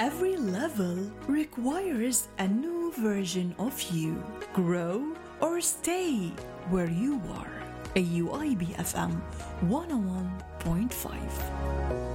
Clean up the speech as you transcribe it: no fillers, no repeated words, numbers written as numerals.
Every level requires a new version of you. Grow or stay where you are. AUIB FM 101.5.